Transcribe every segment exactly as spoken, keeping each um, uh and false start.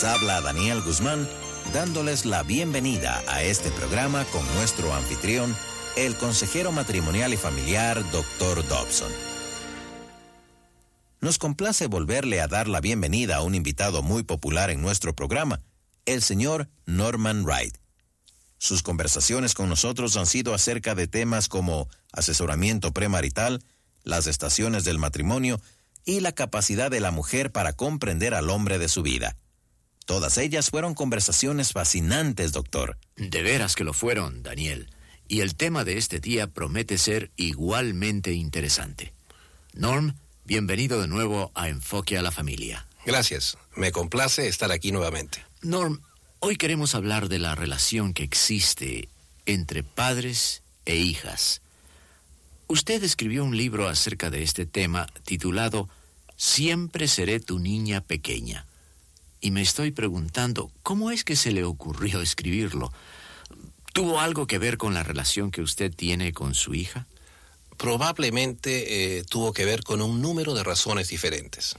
Habla Daniel Guzmán, dándoles la bienvenida a este programa con nuestro anfitrión, el consejero matrimonial y familiar, doctor Dobson. Nos complace volverle a dar la bienvenida a un invitado muy popular en nuestro programa, el señor Norman Wright. Sus conversaciones con nosotros han sido acerca de temas como asesoramiento premarital, las estaciones del matrimonio y la capacidad de la mujer para comprender al hombre de su vida. Todas ellas fueron conversaciones fascinantes, doctor. De veras que lo fueron, Daniel. Y el tema de este día promete ser igualmente interesante. Norm, bienvenido de nuevo a Enfoque a la Familia. Gracias. Me complace estar aquí nuevamente. Norm, hoy queremos hablar de la relación que existe entre padres e hijas. Usted escribió un libro acerca de este tema titulado Siempre seré tu niña pequeña. Y me estoy preguntando, ¿cómo es que se le ocurrió escribirlo? ¿Tuvo algo que ver con la relación que usted tiene con su hija? Probablemente eh, tuvo que ver con un número de razones diferentes.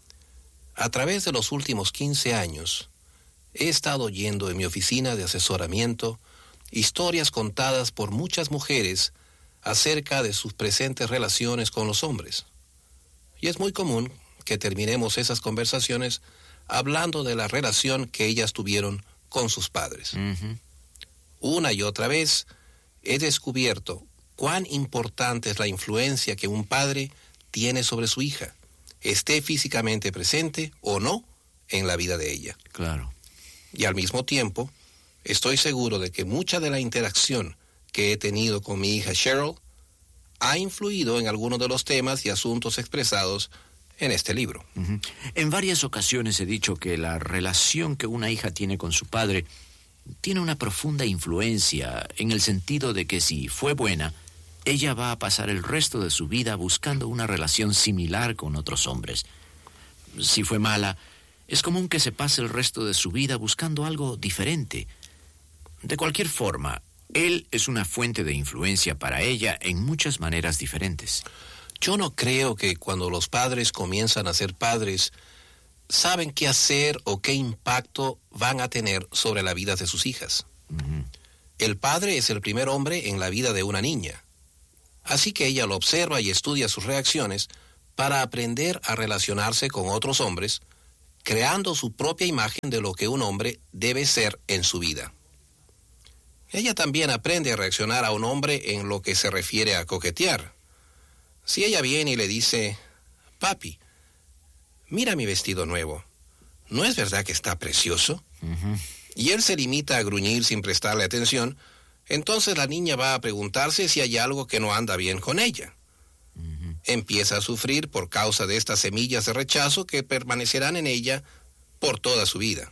A través de los últimos quince años, he estado oyendo en mi oficina de asesoramiento historias contadas por muchas mujeres acerca de sus presentes relaciones con los hombres. Y es muy común que terminemos esas conversaciones hablando de la relación que ellas tuvieron con sus padres. Uh-huh. Una y otra vez he descubierto cuán importante es la influencia que un padre tiene sobre su hija, esté físicamente presente o no en la vida de ella. Claro. Y al mismo tiempo, estoy seguro de que mucha de la interacción que he tenido con mi hija Cheryl ha influido en algunos de los temas y asuntos expresados en este libro. Uh-huh. En varias ocasiones he dicho que la relación que una hija tiene con su padre tiene una profunda influencia, en el sentido de que si fue buena, ella va a pasar el resto de su vida buscando una relación similar con otros hombres. Si fue mala, es común que se pase el resto de su vida buscando algo diferente. De cualquier forma, él es una fuente de influencia para ella en muchas maneras diferentes. Yo no creo que cuando los padres comienzan a ser padres, saben qué hacer o qué impacto van a tener sobre la vida de sus hijas. Uh-huh. El padre es el primer hombre en la vida de una niña. Así que ella lo observa y estudia sus reacciones para aprender a relacionarse con otros hombres, creando su propia imagen de lo que un hombre debe ser en su vida. Ella también aprende a reaccionar a un hombre en lo que se refiere a coquetear. Si ella viene y le dice, papi, mira mi vestido nuevo, ¿no es verdad que está precioso? Uh-huh. Y él se limita a gruñir sin prestarle atención, entonces la niña va a preguntarse si hay algo que no anda bien con ella. Uh-huh. Empieza a sufrir por causa de estas semillas de rechazo que permanecerán en ella por toda su vida.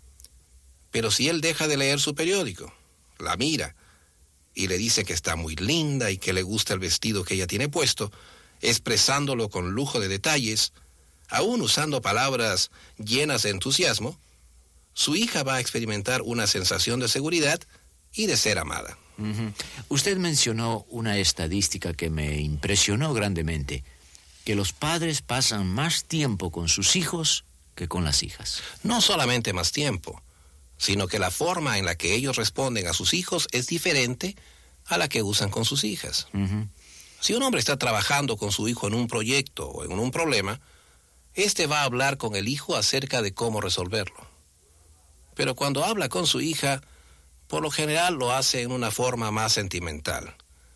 Pero si él deja de leer su periódico, la mira y le dice que está muy linda y que le gusta el vestido que ella tiene puesto, expresándolo con lujo de detalles, aún usando palabras llenas de entusiasmo, su hija va a experimentar una sensación de seguridad y de ser amada. Uh-huh. Usted mencionó una estadística que me impresionó grandemente, que los padres pasan más tiempo con sus hijos que con las hijas. No solamente más tiempo, sino que la forma en la que ellos responden a sus hijos es diferente a la que usan con sus hijas. Uh-huh. Si un hombre está trabajando con su hijo en un proyecto o en un problema, éste va a hablar con el hijo acerca de cómo resolverlo. Pero cuando habla con su hija, por lo general lo hace en una forma más sentimental.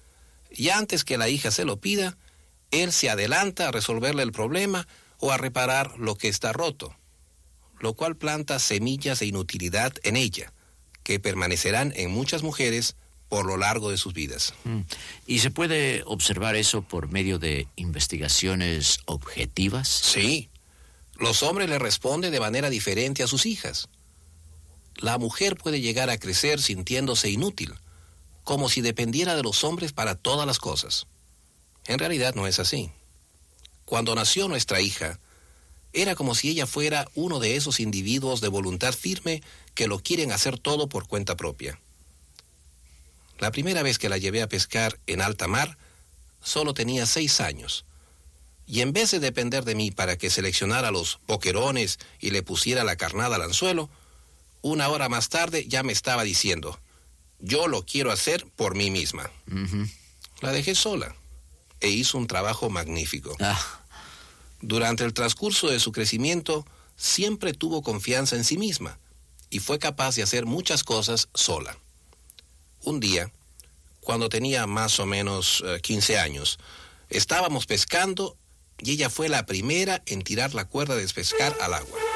Y antes que la hija se lo pida, él se adelanta a resolverle el problema o a reparar lo que está roto, lo cual planta semillas de inutilidad en ella, que permanecerán en muchas mujeres por lo largo de sus vidas. Mm. ¿Y se puede observar eso por medio de investigaciones objetivas? Sí. Los hombres le responden de manera diferente a sus hijas. La mujer puede llegar a crecer sintiéndose inútil, como si dependiera de los hombres para todas las cosas. En realidad no es así. Cuando nació nuestra hija, era como si ella fuera uno de esos individuos de voluntad firme que lo quieren hacer todo por cuenta propia. La primera vez que la llevé a pescar en alta mar, solo tenía seis años, Y en vez de depender de mí para que seleccionara los boquerones y le pusiera la carnada al anzuelo, una hora más tarde ya me estaba diciendo, yo lo quiero hacer por mí misma. Uh-huh. La dejé sola e hizo un trabajo magnífico. Ah. Durante el transcurso de su crecimiento, siempre tuvo confianza en sí misma y fue capaz de hacer muchas cosas sola. Un día, cuando tenía más o menos uh, quince años, estábamos pescando y ella fue la primera en tirar la cuerda de pescar al agua.